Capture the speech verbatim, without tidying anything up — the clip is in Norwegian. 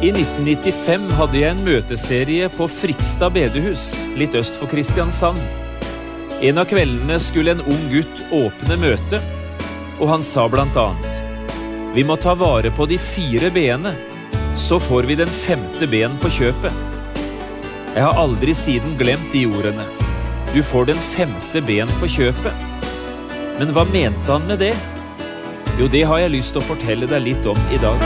I nitten nittifem hadde jeg en møteserie på Frikstad bedehus, litt øst for Kristiansand. En av kveldene skulle en ung gutt åpne møte, og han sa blant annet: «Vi må ta vare på de fire bene, så får vi den femte ben på kjøpet.» Jeg har aldri siden glemt de ordene. Du får den femte ben på kjøpet. Men hva mente han med det? Jo, det har jeg lyst til å fortelle deg litt om i dag.